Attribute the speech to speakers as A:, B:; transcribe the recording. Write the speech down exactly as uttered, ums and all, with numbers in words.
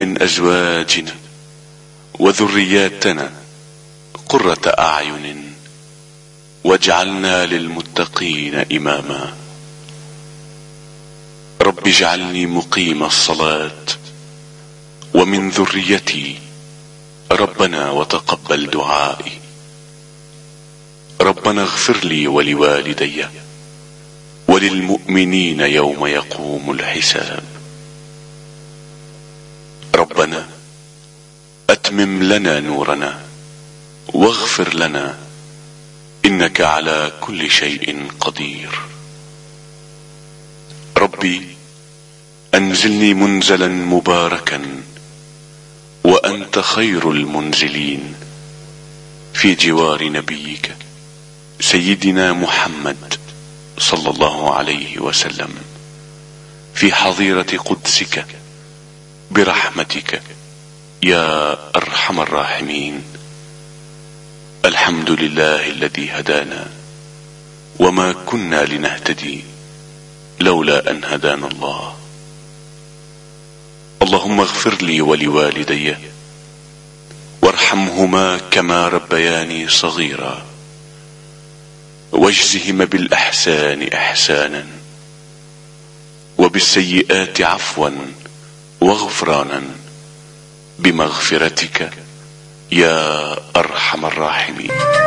A: من أزواجنا وذرياتنا قرة أعين واجعلنا للمتقين إماما. رب اجعلني مقيم الصلاة ومن ذريتي ربنا وتقبل دعائي. ربنا اغفر لي ولوالدي وللمؤمنين يوم يقوم الحساب. ربنا أتمم لنا نورنا واغفر لنا إنك على كل شيء قدير. ربي أنزلني منزلا مباركا وأنت خير المنزلين في جوار نبيك سيدنا محمد صلى الله عليه وسلم في حظيرة قدسك برحمتك يا أرحم الراحمين. الحمد لله الذي هدانا وما كنا لنهتدي لولا أن هدانا الله. اللهم اغفر لي ولوالدي وارحمهما كما ربياني صغيرا واجزهما بالأحسان إحسانا وبالسيئات عفوا وغفرانا بمغفرتك يا أرحم الراحمين.